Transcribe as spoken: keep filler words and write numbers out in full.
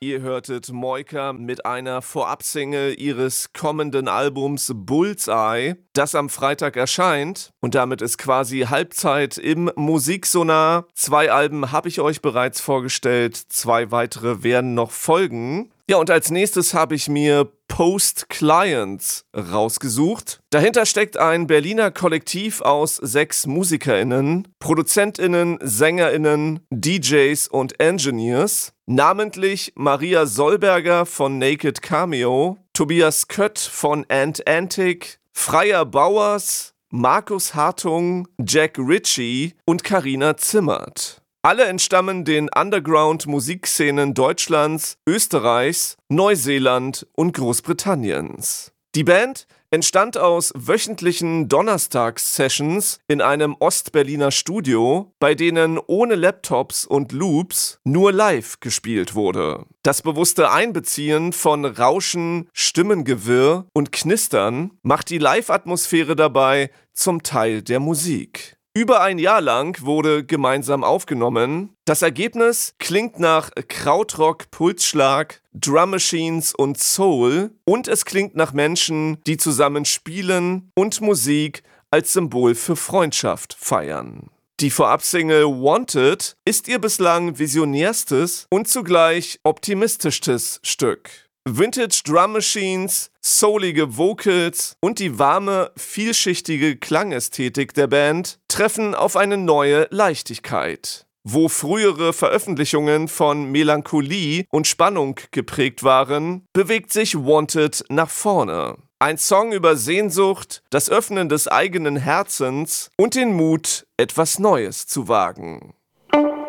Ihr hörtet Moika mit einer Vorabsingle ihres kommenden Albums Bullseye, das am Freitag erscheint. Und damit ist quasi Halbzeit im Musiksonar. Zwei Alben habe ich euch bereits vorgestellt, zwei weitere werden noch folgen. Ja, und als nächstes habe ich mir Post Clients rausgesucht. Dahinter steckt ein Berliner Kollektiv aus sechs MusikerInnen, ProduzentInnen, SängerInnen, D Js und Engineers. Namentlich Maria Solberger von Naked Cameo, Tobias Kött von Ant Antic, Freya Bauers, Markus Hartung, Jack Ritchie und Carina Zimmert. Alle entstammen den Underground-Musikszenen Deutschlands, Österreichs, Neuseeland und Großbritanniens. Die Band entstand aus wöchentlichen Donnerstags-Sessions in einem Ostberliner Studio, bei denen ohne Laptops und Loops nur live gespielt wurde. Das bewusste Einbeziehen von Rauschen, Stimmengewirr und Knistern macht die Live-Atmosphäre dabei zum Teil der Musik. Über ein Jahr lang wurde gemeinsam aufgenommen. Das Ergebnis klingt nach Krautrock, Pulsschlag, Drum Machines und Soul und es klingt nach Menschen, die zusammen spielen und Musik als Symbol für Freundschaft feiern. Die Vorabsingle Wanted ist ihr bislang visionärstes und zugleich optimistischstes Stück. Vintage Drum Machines, soulige Vocals und die warme, vielschichtige Klangästhetik der Band treffen auf eine neue Leichtigkeit. Wo frühere Veröffentlichungen von Melancholie und Spannung geprägt waren, bewegt sich Wanted nach vorne. Ein Song über Sehnsucht, das Öffnen des eigenen Herzens und den Mut, etwas Neues zu wagen.